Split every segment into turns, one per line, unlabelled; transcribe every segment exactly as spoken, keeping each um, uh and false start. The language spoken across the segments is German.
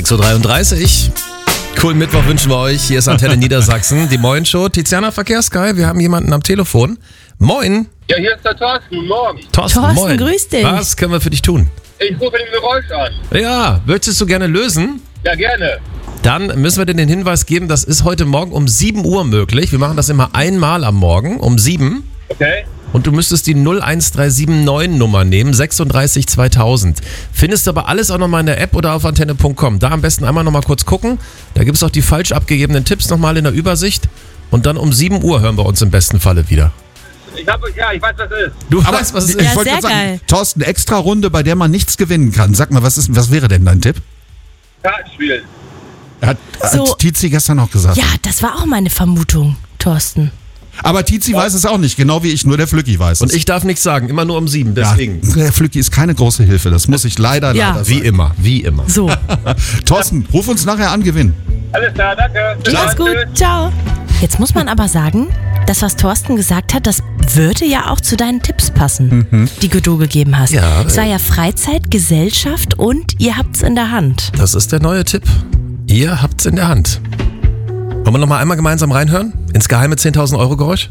sechs Uhr dreiunddreißig. Coolen Mittwoch wünschen wir euch. Hier ist Antenne Niedersachsen, die Moin Show. Tiziana Verkehrsgeil, wir haben jemanden am Telefon. Moin.
Ja, hier ist der Thorsten. Morgen.
Thorsten,
Thorsten,
moin.
grüß dich.
Was können wir für dich tun?
Ich rufe den Geräusch an.
Ja, würdest du gerne lösen?
Ja, gerne.
Dann müssen wir dir den Hinweis geben, das ist heute Morgen um sieben Uhr möglich. Wir machen das immer einmal am Morgen, um sieben.
Okay.
Und du müsstest die null eins drei sieben neun Nummer nehmen, sechsunddreißig zweitausend. Findest aber alles auch nochmal in der App oder auf antenne punkt com. Da am besten einmal nochmal kurz gucken. Da gibt es auch die falsch abgegebenen Tipps nochmal in der Übersicht. Und dann um sieben Uhr hören wir uns im besten Falle wieder.
Ich hab, ja, ich weiß, was es ist.
Du
Aber
weißt, was es
ich
ist.
Ja,
wollte
sehr
gerade sagen,
geil.
Thorsten, extra Runde, bei der man nichts gewinnen kann. Sag mal, was, ist, was wäre denn dein Tipp?
Kartenspielen.
Hat,
So.
hat Tizi gestern auch gesagt.
Ja, das war auch meine Vermutung, Thorsten.
Aber Tizi weiß es auch nicht, genau wie ich, nur der Flücki weiß es.
Und ich darf nichts sagen, immer nur um sieben, deswegen.
Ja, der Flücki ist keine große Hilfe, das muss ich leider,
Ja.
leider
Wie
sagen.
immer, wie immer.
So,
Thorsten, ruf uns nachher an, gewinnen.
Alles klar, danke.
mach's gut.
Tschüss.
Ciao. Jetzt muss man aber sagen, das, was Thorsten gesagt hat, das würde ja auch zu deinen Tipps passen, die du gegeben hast.
Ja,
Es war ja Freizeit, Gesellschaft und ihr habt's in der Hand.
Das ist der neue Tipp. Ihr habt's in der Hand. Wollen wir nochmal einmal gemeinsam reinhören? Ins geheime zehntausend Euro Geräusch?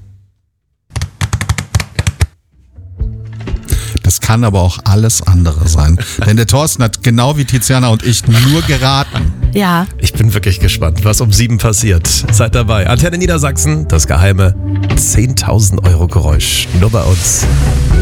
Das kann aber auch alles andere sein. Denn der Thorsten hat genau wie Tiziana und ich nur geraten.
Ja.
Ich bin wirklich gespannt, was um sieben passiert. Seid dabei. Antenne Niedersachsen, das geheime zehntausend Euro Geräusch. Nur bei uns.